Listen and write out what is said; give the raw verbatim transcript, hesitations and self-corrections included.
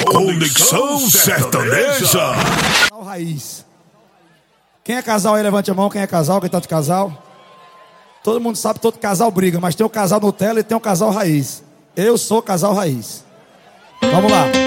Conexão Sertaneja. Casal raiz. Quem é casal aí, levante a mão. Quem é casal, quem tá de casal? Todo mundo sabe que todo casal briga, mas tem o casal Nutella e tem o casal raiz. Eu sou casal raiz. Vamos lá.